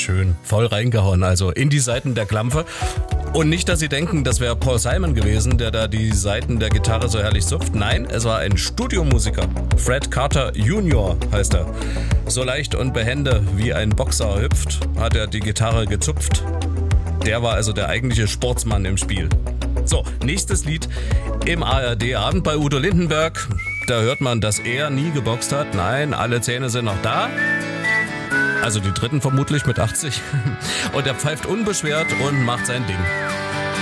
schön. Voll reingehauen, also in die Saiten der Klampfe. Und nicht, dass Sie denken, das wäre Paul Simon gewesen, der da die Saiten der Gitarre so herrlich zupft. Nein, es war ein Studiomusiker. Fred Carter Jr. heißt er. So leicht und behende wie ein Boxer hüpft, hat er die Gitarre gezupft. Der war also der eigentliche Sportsmann im Spiel. So, nächstes Lied im ARD-Abend bei Udo Lindenberg. Da hört man, dass er nie geboxt hat. Nein, alle Zähne sind noch da. Also die dritten vermutlich mit 80. Und er pfeift unbeschwert und macht sein Ding.